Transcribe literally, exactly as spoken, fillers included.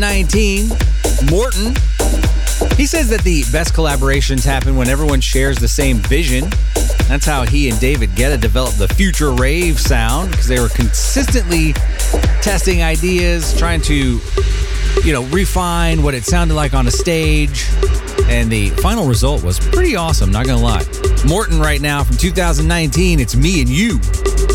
nineteen, Morton. He says that the best collaborations happen when everyone shares the same vision. That's how he and David Guetta developed the future rave sound, because they were consistently testing ideas, trying to, you know, refine what it sounded like on a stage. And the final result was pretty awesome, not gonna lie. Morton right now from two thousand nineteen, it's Me and You.